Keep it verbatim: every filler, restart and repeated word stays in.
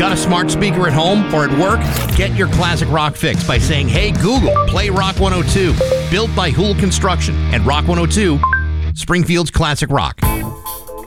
Got a smart speaker at home or at work? Get your classic rock fix by saying, "Hey Google, play Rock one oh two." Built by Hool Construction and Rock one oh two, Springfield's classic rock.